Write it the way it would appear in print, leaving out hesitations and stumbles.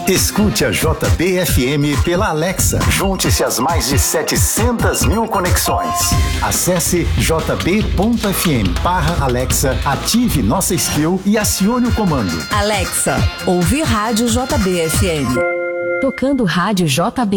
Escute a JBFM pela Alexa. Junte-se às mais de 700 mil conexões. Acesse jb.fm/Alexa, ative nossa skill e acione o comando. Alexa, ouvir rádio JBFM. Tocando rádio JB.